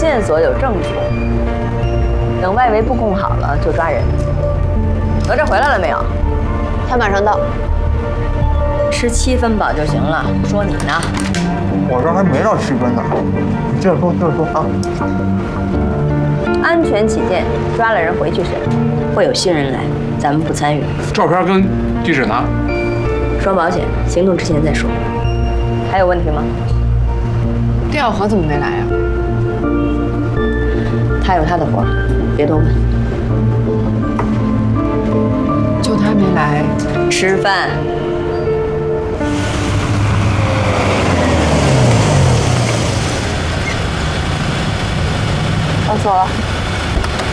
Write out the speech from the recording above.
线索有证据，等外围布控好了就抓人。哪吒回来了没有？ 他马上到。 吃7分饱就行了。说你呢？ 我这还没到7分呢，你接着说，接着说啊。 安全起见，抓了人回去审，会有新人来，咱们不参与。 照片跟地址呢？ 双保险，行动之前再说。还有问题吗？ 廖和怎么没来啊？ 他有他的活，别多问。 就他没来， 吃饭。 我走了。